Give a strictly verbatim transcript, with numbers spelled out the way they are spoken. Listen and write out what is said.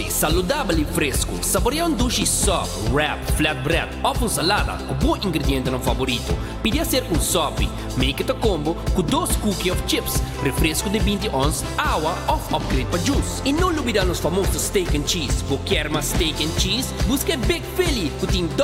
Sushi, saudável e fresco. Saboreia um sushi soft, wrap, flatbread ou uma salada com bom ingrediente no favorito. Podia ser um sopi. Make it a combo com dois cookies of chips, refresco de vinte onças, água ou upgrade para juice. E não olvidar os famosos steak and cheese. Você quer mais steak and cheese? Busque Big Philly, que tem